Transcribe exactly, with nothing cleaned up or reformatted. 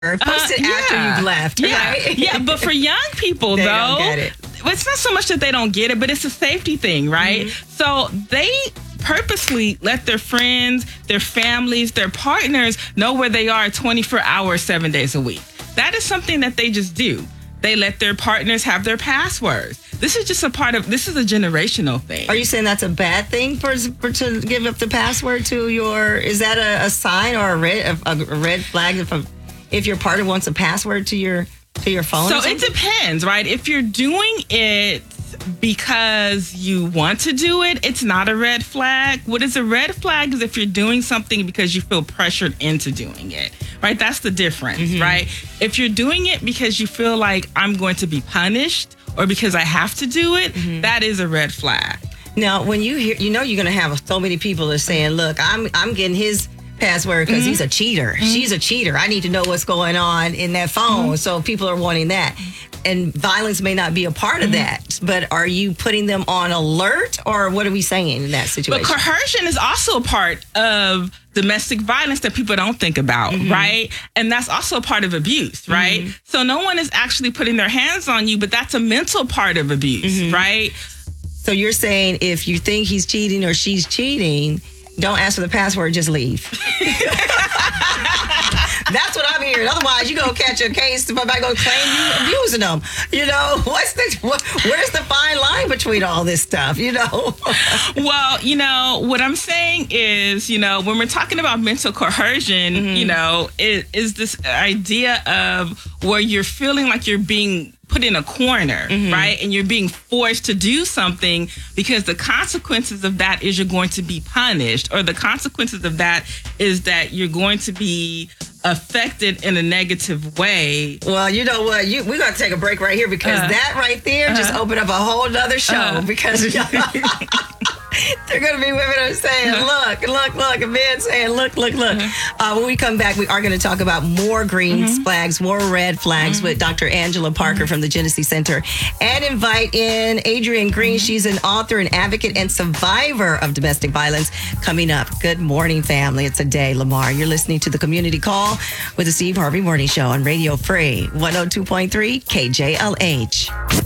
Post Uh, it after yeah. you've left. Yeah, Right? yeah. But for young people, They though, don't get it. it's not so much that they don't get it, but it's a safety thing, right? Mm-hmm. So they purposely let their friends, their families, their partners know where they are twenty-four hours, seven days a week. That is something that they just do. They let their partners have their passwords. This is just a part of, this is a generational thing. Are you saying that's a bad thing for, for to give up the password to your? Is that a, a sign or a red a, a red flag if a, if your partner wants a password to your to your phone? So or it depends, right? If you're doing it because you want to do it, it's not a red flag. What is a red flag is if you're doing something because you feel pressured into doing it, right? That's the difference, Mm-hmm. right? If you're doing it because you feel like I'm going to be punished or because I have to do it, Mm-hmm. that is a red flag. Now, when you hear, you know, you're going to have so many people that are saying, "Look, I'm I'm getting his password because he's a cheater. She's a cheater. I need to know what's going on in that phone." So people are wanting that. And violence may not be a part of that, but are you putting them on alert, or what are we saying in that situation? But coercion is also a part of domestic violence that people don't think about, Mm-hmm. right? And that's also a part of abuse, right? So no one is actually putting their hands on you, but that's a mental part of abuse, Mm-hmm. right? So you're saying if you think he's cheating or she's cheating, don't ask for the password, just leave. That's what I'm hearing. Otherwise, you're going to catch a case. Somebody going to claim you abusing them. You know, what's the, what, where's the fine line between all this stuff, you know? Well, you know, what I'm saying is, you know, when we're talking about mental coercion, you know, it is this idea of where you're feeling like you're being put in a corner, right? And you're being forced to do something because the consequences of that is you're going to be punished, or the consequences of that is that you're going to be affected in a negative way. Well, you know what? You, we're going to take a break right here because Uh, that right there just opened up a whole nother show Uh. because they're going to be women who are saying, look, look, look, and men saying, look, look, look. Uh, when we come back, we are going to talk about more green flags, more red flags with Doctor Angela Parker from the Genesee Center, and invite in Adrienne Green. She's an author, an advocate, and survivor of domestic violence. Coming up, good morning, family. It's a day, Lamar. You're listening to the Community Call with the Steve Harvey Morning Show on Radio Free one oh two point three K J L H.